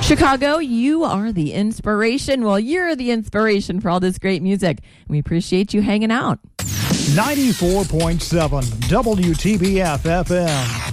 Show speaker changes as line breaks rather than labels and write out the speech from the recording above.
Chicago, you are the inspiration. Well, you're the inspiration for all this great music. We appreciate you hanging out.
94.7 WTBF FM.